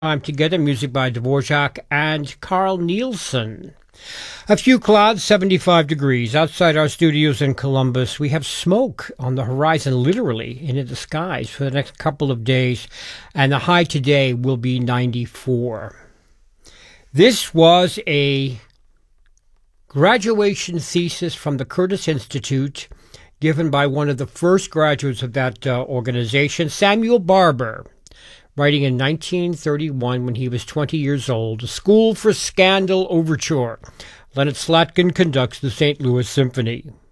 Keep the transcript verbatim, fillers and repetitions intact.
Time together, music by Dvorak and Carl Nielsen. A few clouds, seventy-five degrees. Outside our studios in Columbus, we have smoke on the horizon, literally, into the skies for the next couple of days, and the high today will be ninety-four. This was a graduation thesis from the Curtis Institute, given by one of the first graduates of that uh, organization, Samuel Barber, writing in nineteen thirty-one when he was twenty years old, A School for Scandal Overture. Leonard Slatkin conducts the Saint Louis Symphony.